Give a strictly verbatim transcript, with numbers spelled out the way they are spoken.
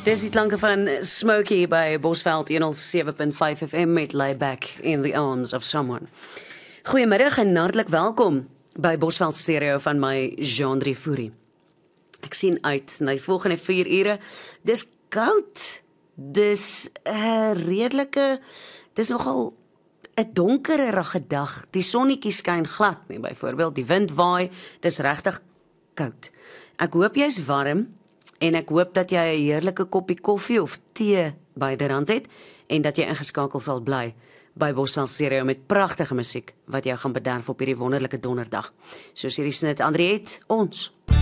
Dis die klanke van Smokey by Bosveld honderd sewe punt vyf F M met Lay Back in the Arms of Someone. Goeiemiddag en hartlik welkom by Bosveld Stereo van my Jean-Drie Fourie. Ek sien uit na die volgende vier ure. Dis koud. Dis 'n uh, redelike, dis nogal 'n donkerige dag. Die sonnetjie skyn glad nie, byvoorbeeld die wind waai, dis regtig koud. Ek hoop jy's warm en ek hoop dat jy 'n heerlike koppie koffie of tee byderhand het en dat jy ingeskakel sal bly by Bosveld Stereo met pragtige musiek wat jou gaan bederf op hierdie wonderlike donderdag. Soos hierdie snit Andriet ons